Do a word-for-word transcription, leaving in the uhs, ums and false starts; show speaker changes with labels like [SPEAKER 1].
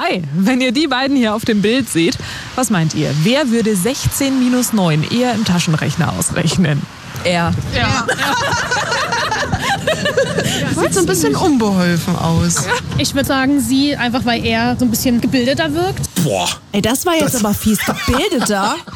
[SPEAKER 1] Hi, wenn ihr die beiden hier auf dem Bild seht, was meint ihr? Wer würde sechzehn minus neun eher im Taschenrechner ausrechnen?
[SPEAKER 2] Er.
[SPEAKER 1] Ja.
[SPEAKER 3] Sieht so ein bisschen unbeholfen aus.
[SPEAKER 4] Ich würde sagen, sie, einfach weil er so ein bisschen gebildeter wirkt.
[SPEAKER 5] Boah.
[SPEAKER 2] Ey, das war jetzt aber fies. Gebildeter.